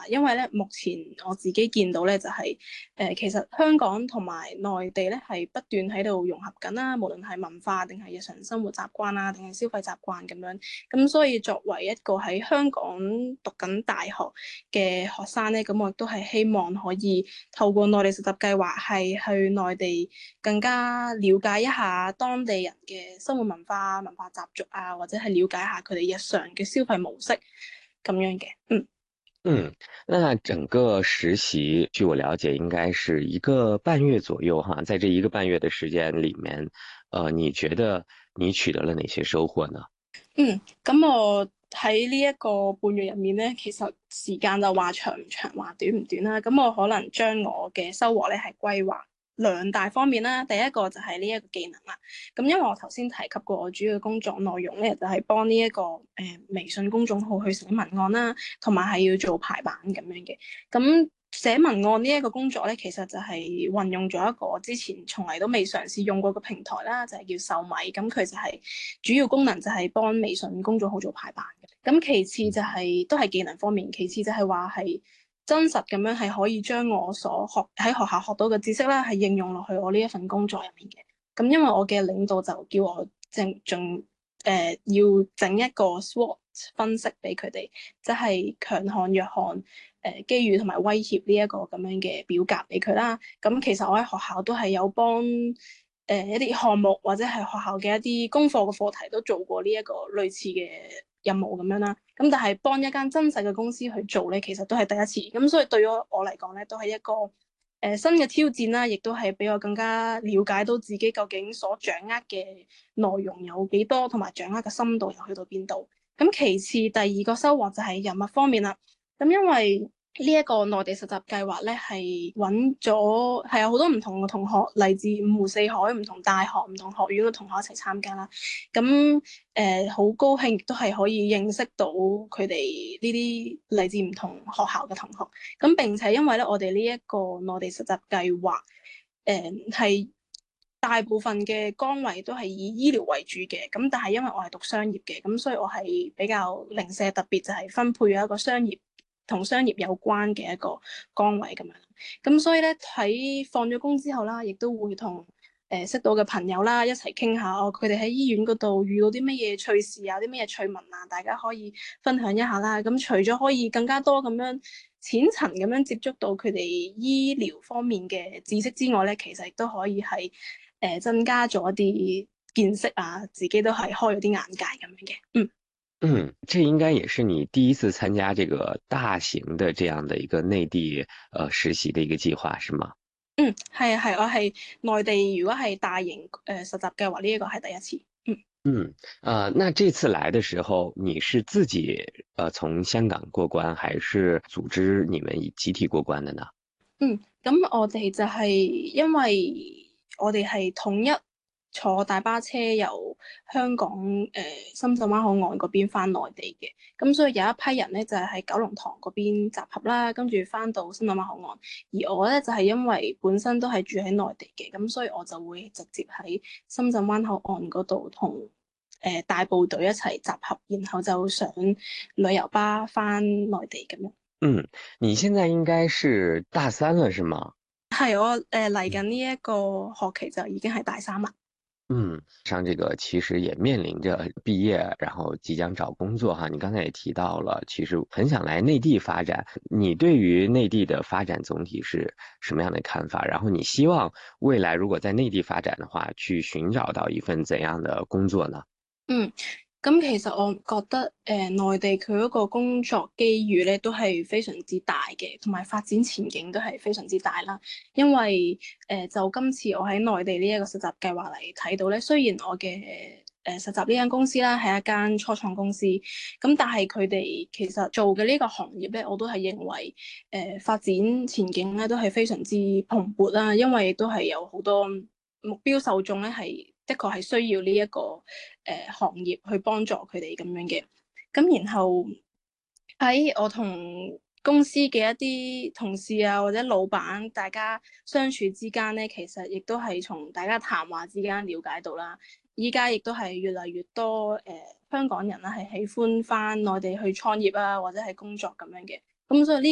因為咧目前我自己見到咧就係、其實香港同埋內地咧係不斷喺度融合緊啦，無論係文化定係日常生活習慣啊，定係消費習慣咁樣。咁所以作為一個喺香港讀緊大學嘅學生咧，咁我亦都係希望可以透過內地實習計劃，係去內地更加了解一下當地人嘅生活文化、文化習俗啊，或者係了解下佢哋日常嘅消費模式咁樣嘅。 嗯，那整个实习，据我了解，应该是1个半月左右哈。在这1个半月的时间里面，你觉得你取得了哪些收获呢？ 咁我喺呢一個半月入面咧，其實時間就話長唔長，話短唔短啦。咁我可能將我嘅收穫咧係歸劃兩大方面啦。第一個就係呢一個技能啦。咁因為我頭先提及過，我主要嘅工作內容咧就係幫呢一個微信公眾號去寫文案啦，同埋係要做排版咁樣嘅。咁寫文案呢一個工作咧，其實就係運用咗一個我之前從嚟都未嘗試用過嘅平台啦，就係叫秀米。咁佢就係主要功能就係幫微信公眾號做排版嘅。咁其次就係都係技能方面，其次就係話係真實咁樣係可以將我所學喺學校學到嘅知識啦，係應用落去我呢一份工作入面嘅。咁因為我嘅領導就叫我要整一個 SWOT 分析俾佢哋，即係強項、弱項、機遇同埋威脅呢一個咁樣嘅表格俾佢啦。咁其實我喺學校都係有幫一啲項目或者係學校嘅一啲功課嘅課題都做過呢一個類似嘅任務咁樣啦。咁但係幫一間真實嘅公司去做咧，其實都係第一次。咁所以對於我嚟講咧，都係一個新嘅挑戰啦，亦都係俾我更加了解到自己究竟所掌握嘅內容有幾多，同埋掌握嘅深度又去到邊度。咁其次第二個收穫就係人物方面啦。咁因為呢一個內地實習計劃咧，係揾咗係有好多唔同嘅同學，嚟自五湖四海、唔同大學、唔同學院嘅同學一齊參加啦。咁好高興，亦都係可以認識到佢哋呢啲嚟自唔同學校嘅同學。咁並且因為咧，我哋呢一個內地實習計劃，係大部分嘅崗位都係以醫療為主嘅。咁但係因為我係讀商業嘅，咁所以我係比較零舍特別，就係分配咗一個同商業有關嘅一個崗位咁樣。咁所以咧，喺放咗工之後啦，亦都會同識到嘅朋友啦一齊傾下，佢哋喺醫院嗰度遇到啲乜嘢趣事啊，啲乜嘢趣聞啊，大家可以分享一下啦。咁除咗可以更加多咁樣淺層咁樣接觸到佢哋醫療方面嘅知識之外咧，其實亦都可以係增加咗一啲見識啊，自己都係開咗啲眼界咁樣嘅。 嗯，这应该也是你第一次参加这个大型的这样的一个内地实习的一个计划，是吗？ 係啊係，我係內地，如果係大型實習計劃呢一個係第一次。 嗯，那这次來的時候，你是自己從香港過關，還是組織你們集體過關的呢？ 咁我哋就係因為我哋係統一坐大巴車由香港深圳灣口岸嗰邊翻內地嘅。咁所以有一批人咧就係喺九龍塘嗰邊集合啦，跟住翻到深圳灣口岸。而我咧就係因為本身都係住喺內地嘅，咁所以我就會直接喺深圳灣口岸嗰度同大部隊一齊集合，然後就上旅遊巴翻內地咁樣。 嗯，你現在應該是大3了，是嗎？ 係我嚟緊呢一個學期就已經係大三啦。 嗯，上這個其實也面臨着畢業，然後即將找工作哈。你剛才也提到了，其實很想來內地發展。你對於內地的發展總體是什麼樣的看法？然後你希望未來如果在內地發展的話，去尋找到一份怎樣的工作呢？ 嗯，咁其實我覺得內地佢嗰個工作機遇咧都係非常之大嘅，同埋發展前景都係非常之大啦。因為就今次我喺內地呢一個實習計劃嚟睇到咧，雖然我嘅實習呢間公司啦係一間初創公司，咁但係佢哋其實做嘅呢個行業咧，我都係認為發展前景咧都係非常之蓬勃啦，因為都係有好多目標受眾咧係的確係需要呢一個行業去幫助佢哋咁樣嘅。咁然後喺我同公司嘅一啲同事啊，或者老闆，大家相處之間咧，其實亦都係從大家談話之間了解到啦。依家亦都係越嚟越多香港人啦，係喜歡翻內地去創業啊，或者係工作咁樣嘅。咁所以呢